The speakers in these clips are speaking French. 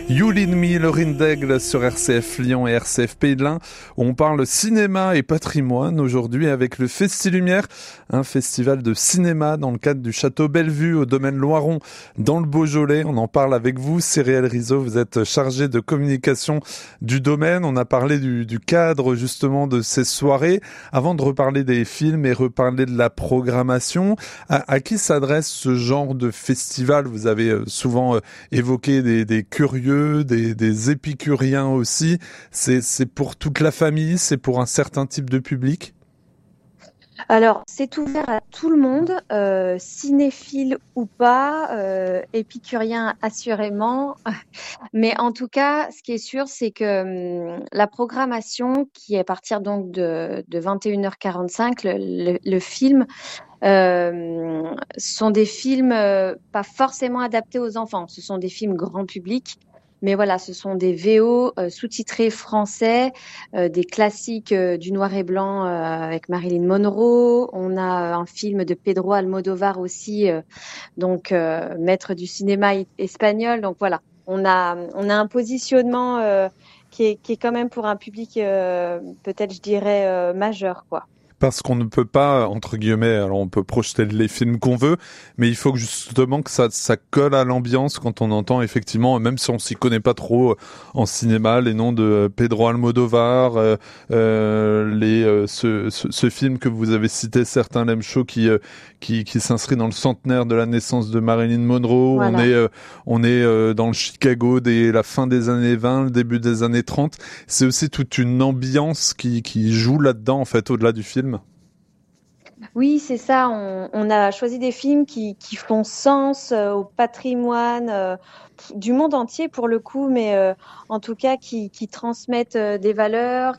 You Lead Me, le Rindaigle sur RCF Lyon et RCF Pays de l'Ain. On parle cinéma et patrimoine aujourd'hui avec le Festi-Lumière, un festival de cinéma dans le cadre du Château Bellevue au domaine Loiron dans le Beaujolais. On en parle avec vous, Cyril Rizzo, vous êtes chargé de communication du domaine. On a parlé du cadre justement de ces soirées. Avant de reparler des films et reparler de la programmation, à qui s'adresse ce genre de festival? Vous avez souvent évoqué des curieux, des épicuriens aussi. C'est pour toute la famille, c'est pour un certain type de public? Alors, c'est ouvert à tout le monde, cinéphile ou pas, épicurien assurément. Mais en tout cas, ce qui est sûr, c'est que la programmation, qui est à partir donc de 21h45, le film, sont des films pas forcément adaptés aux enfants. Ce sont des films grand public. Mais voilà, ce sont des VO sous-titrés français, des classiques du noir et blanc avec Marilyn Monroe. On a un film de Pedro Almodóvar aussi, donc maître du cinéma espagnol. Donc voilà, on a un positionnement qui est quand même pour un public peut-être, je dirais, majeur, quoi. Parce qu'on ne peut pas, entre guillemets, alors on peut projeter les films qu'on veut, mais il faut que justement que ça colle à l'ambiance quand on entend effectivement, même si on s'y connaît pas trop en cinéma, les noms de Pedro Almodóvar, ce film que vous avez cité, certains l'aiment chaud, qui s'inscrit dans le centenaire de la naissance de Marilyn Monroe. Voilà. On est dans le Chicago dès la fin des années 20, le début des années 30. C'est aussi toute une ambiance qui joue là-dedans, en fait, au-delà du film. Oui, c'est ça. On a choisi des films qui font sens au patrimoine du monde entier pour le coup, mais en tout cas qui transmettent des valeurs,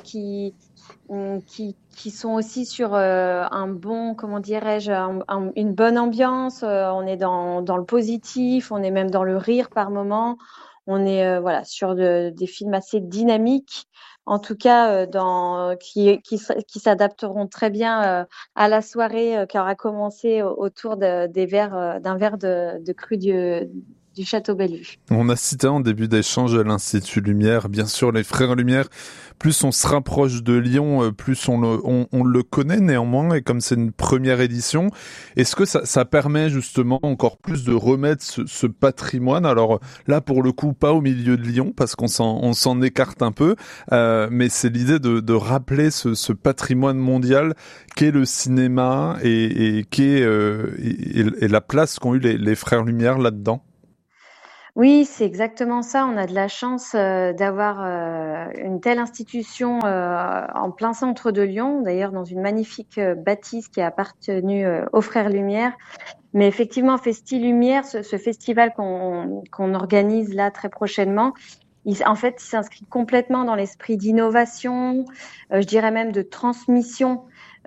qui sont aussi sur un bon, comment dirais-je, une bonne ambiance. On est dans le positif, on est même dans le rire par moment. On est voilà sur des films assez dynamiques, en tout cas qui s'adapteront très bien à la soirée qui aura commencé autour d'un verre de cru du Château Bellevue. On a cité en début d'échange l'Institut Lumière, bien sûr les Frères Lumière. Plus on se rapproche de Lyon, plus on le connaît néanmoins, et comme c'est une première édition, est-ce que ça permet justement encore plus de remettre ce patrimoine? Alors là, pour le coup, pas au milieu de Lyon, parce qu'on s'en écarte un peu, mais c'est l'idée de rappeler ce patrimoine mondial qu'est le cinéma et la place qu'ont eu les Frères Lumière là-dedans. Oui, c'est exactement ça. On a de la chance d'avoir une telle institution en plein centre de Lyon, d'ailleurs dans une magnifique bâtisse qui a appartenu aux Frères Lumière. Mais effectivement, Festi-Lumière, ce festival qu'on organise là très prochainement, en fait, il s'inscrit complètement dans l'esprit d'innovation, je dirais même de transmission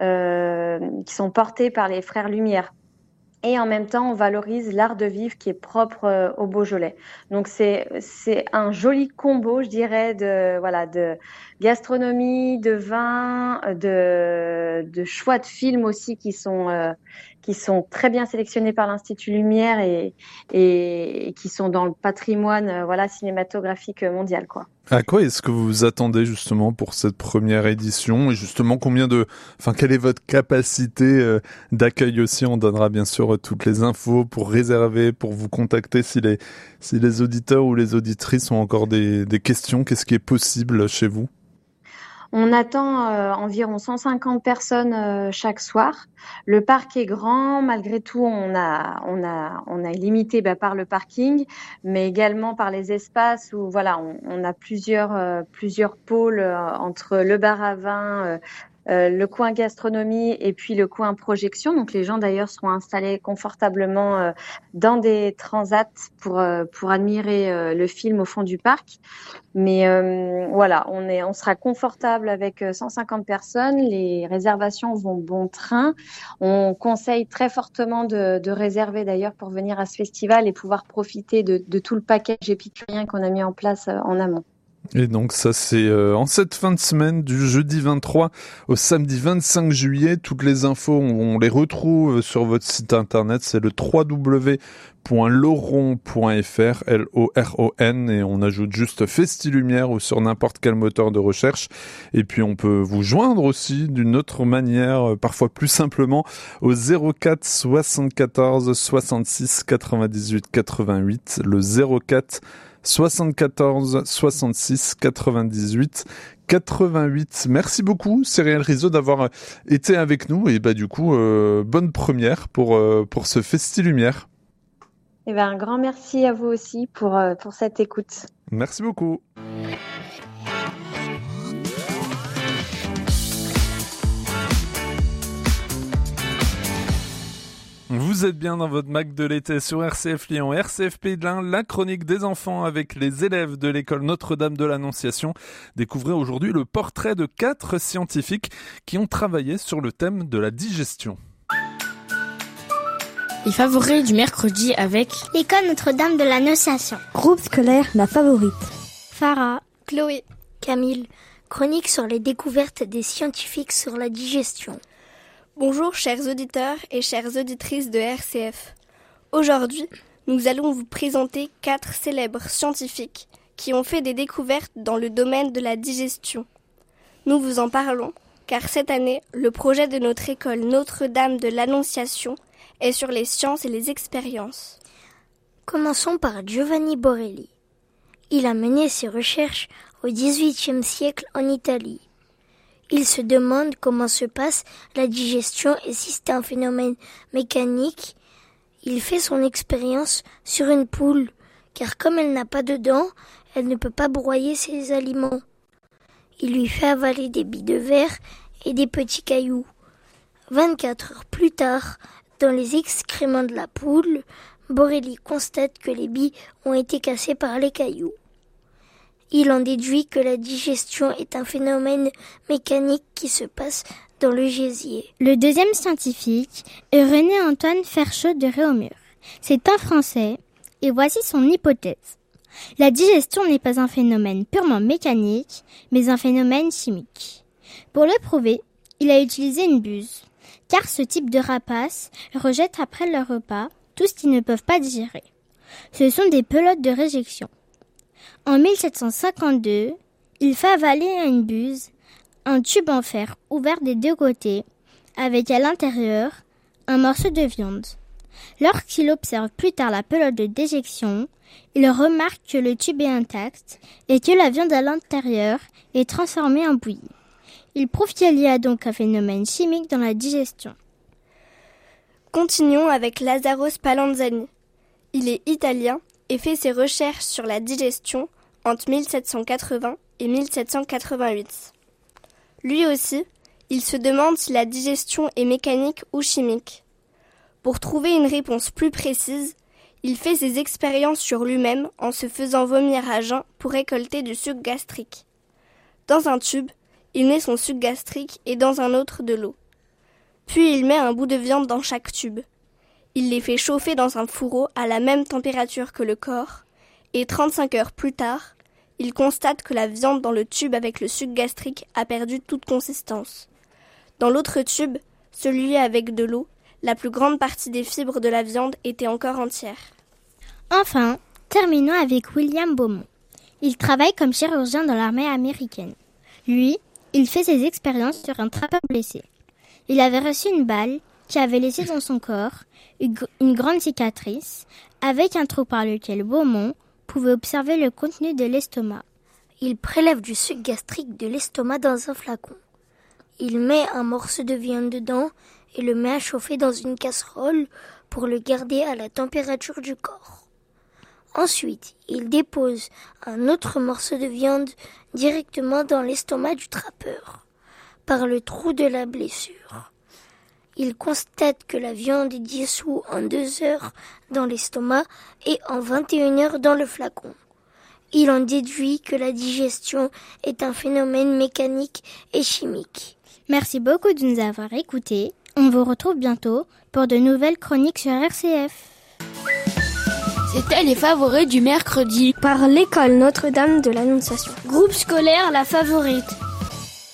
qui sont portés par les Frères Lumière. Et en même temps, on valorise l'art de vivre qui est propre au Beaujolais. Donc c'est un joli combo, je dirais, de gastronomie, de vin, de choix de films aussi qui sont très bien sélectionnés par l'Institut Lumière et qui sont dans le patrimoine cinématographique mondial, quoi. À quoi est-ce que vous vous attendez justement pour cette première édition, et justement quelle est votre capacité d'accueil aussi? On donnera bien sûr toutes les infos pour réserver, pour vous contacter si les auditeurs ou les auditrices ont encore des questions. Qu'est-ce qui est possible chez vous? On attend environ 150 personnes chaque soir. Le parc est grand, malgré tout, on est limité par le parking, mais également par les espaces où on a plusieurs pôles entre le bar à vin, le coin gastronomie et puis le coin projection. Donc les gens d'ailleurs seront installés confortablement dans des transats pour admirer le film au fond du parc. Mais on sera confortable avec 150 personnes. Les réservations vont bon train. On conseille très fortement de réserver d'ailleurs pour venir à ce festival et pouvoir profiter de tout le package épicurien qu'on a mis en place en amont. Et donc ça c'est en cette fin de semaine du jeudi 23 au samedi 25 juillet. Toutes les infos, on les retrouve sur votre site internet, c'est le loron.fr, L-O-R-O-N, et on ajoute juste Festilumière ou sur n'importe quel moteur de recherche. Et puis on peut vous joindre aussi d'une autre manière, parfois plus simplement, au 04 74 66 98 88, le 04 74 66 98 88. Merci beaucoup Cyrielle Rizzo d'avoir été avec nous et du coup bonne première pour ce Festilumière. Eh ben, un grand merci à vous aussi pour cette écoute. Merci beaucoup. Vous êtes bien dans votre Mac de l'été sur RCF Lyon, RCF Pays de l'Ain, la chronique des enfants avec les élèves de l'école Notre-Dame de l'Annonciation. Découvrez aujourd'hui le portrait de 4 scientifiques qui ont travaillé sur le thème de la digestion. Les favoris du mercredi avec l'école Notre-Dame de l'Annonciation. Groupe scolaire La Favorite. Farah, Chloé, Camille. Chronique sur les découvertes des scientifiques sur la digestion. Bonjour chers auditeurs et chères auditrices de RCF. Aujourd'hui, nous allons vous présenter 4 célèbres scientifiques qui ont fait des découvertes dans le domaine de la digestion. Nous vous en parlons car cette année, le projet de notre école Notre-Dame de l'Annonciation est sur les sciences et les expériences. Commençons par Giovanni Borelli. Il a mené ses recherches au XVIIIe siècle en Italie. Il se demande comment se passe la digestion et si c'est un phénomène mécanique. Il fait son expérience sur une poule, car comme elle n'a pas de dents, elle ne peut pas broyer ses aliments. Il lui fait avaler des billes de verre et des petits cailloux. 24 heures plus tard, dans les excréments de la poule, Borelli constate que les billes ont été cassées par les cailloux. Il en déduit que la digestion est un phénomène mécanique qui se passe dans le gésier. Le deuxième scientifique est René-Antoine Ferchaud de Réaumur. C'est un Français, et voici son hypothèse. La digestion n'est pas un phénomène purement mécanique, mais un phénomène chimique. Pour le prouver, il a utilisé une buse, car ce type de rapaces rejette après leur repas tout ce qu'ils ne peuvent pas digérer. Ce sont des pelotes de réjection. En 1752, il fait avaler à une buse un tube en fer ouvert des deux côtés, avec à l'intérieur un morceau de viande. Lorsqu'il observe plus tard la pelote de déjection, il remarque que le tube est intact et que la viande à l'intérieur est transformée en bouillie. Il prouve qu'il y a donc un phénomène chimique dans la digestion. Continuons avec Lazzaro Spallanzani. Il est italien et fait ses recherches sur la digestion entre 1780 et 1788. Lui aussi, il se demande si la digestion est mécanique ou chimique. Pour trouver une réponse plus précise, il fait ses expériences sur lui-même en se faisant vomir à jeun pour récolter du suc gastrique. Dans un tube, il met son suc gastrique et dans un autre de l'eau. Puis il met un bout de viande dans chaque tube. Il les fait chauffer dans un fourreau à la même température que le corps, et 35 heures plus tard, il constate que la viande dans le tube avec le suc gastrique a perdu toute consistance. Dans l'autre tube, celui avec de l'eau, la plus grande partie des fibres de la viande était encore entière. Enfin, terminons avec William Beaumont. Il travaille comme chirurgien dans l'armée américaine. Lui, il fait ses expériences sur un trappeur blessé. Il avait reçu une balle qui avait laissé dans son corps une grande cicatrice, avec un trou par lequel Beaumont pouvait observer le contenu de l'estomac. Il prélève du suc gastrique de l'estomac dans un flacon. Il met un morceau de viande dedans et le met à chauffer dans une casserole pour le garder à la température du corps. Ensuite, il dépose un autre morceau de viande directement dans l'estomac du trappeur, par le trou de la blessure. Il constate que la viande est dissoute en 2 heures dans l'estomac et en 21 heures dans le flacon. Il en déduit que la digestion est un phénomène mécanique et chimique. Merci beaucoup de nous avoir écoutés. On vous retrouve bientôt pour de nouvelles chroniques sur RCF. C'était les favoris du mercredi par l'école Notre-Dame de l'Annonciation. Groupe scolaire La Favorite.